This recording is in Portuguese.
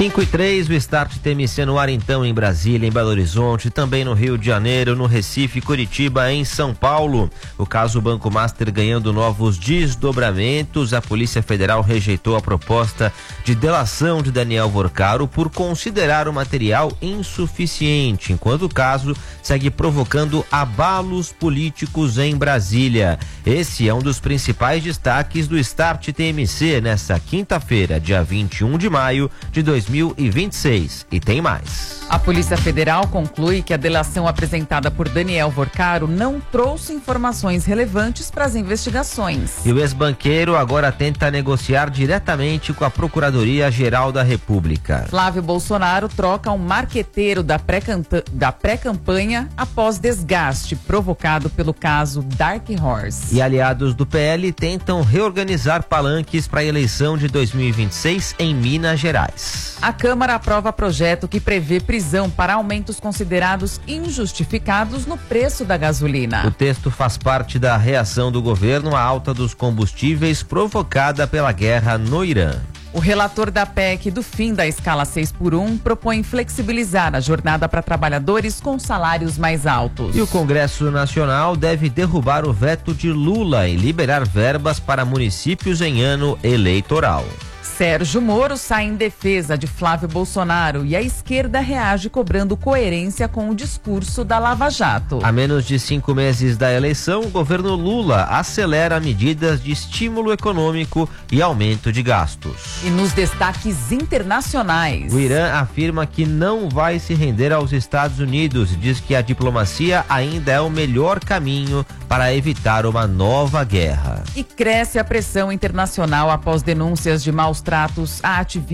5:03, o Start TMC no ar então em Brasília, em Belo Horizonte, também no Rio de Janeiro, no Recife, Curitiba, em São Paulo. O caso Banco Master ganhando novos desdobramentos. A Polícia Federal rejeitou a proposta de delação de Daniel Vorcaro por considerar o material insuficiente, enquanto o caso segue provocando abalos políticos em Brasília. Esse é um dos principais destaques do Start TMC nesta quinta-feira, dia 21 de maio de 2026. E tem mais. A Polícia Federal conclui que a delação apresentada por Daniel Vorcaro não trouxe informações relevantes para as investigações. E o ex-banqueiro agora tenta negociar diretamente com a Procuradoria-Geral da República. Flávio Bolsonaro troca um marqueteiro da pré-campanha após desgaste provocado pelo caso Dark Horse. E aliados do PL tentam reorganizar palanques para a eleição de 2026 em Minas Gerais. A Câmara aprova projeto que prevê prisão para aumentos considerados injustificados no preço da gasolina. O texto faz parte da reação do governo à alta dos combustíveis provocada pela guerra no Irã. O relator da PEC do fim da escala 6x1 propõe flexibilizar a jornada para trabalhadores com salários mais altos. E o Congresso Nacional deve derrubar o veto de Lula e liberar verbas para municípios em ano eleitoral. Sérgio Moro sai em defesa de Flávio Bolsonaro e a esquerda reage cobrando coerência com o discurso da Lava Jato. A menos de 5 meses da eleição, o governo Lula acelera medidas de estímulo econômico e aumento de gastos. E nos destaques internacionais, o Irã afirma que não vai se render aos Estados Unidos e diz que a diplomacia ainda é o melhor caminho para evitar uma nova guerra. E cresce a pressão internacional após denúncias de maus tratos a ativistas